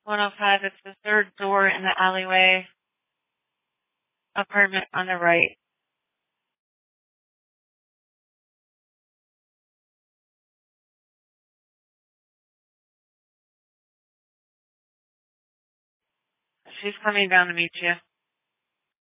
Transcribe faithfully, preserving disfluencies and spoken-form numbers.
one oh five, it's the third door in the alleyway. Apartment on the right. She's coming down to meet you.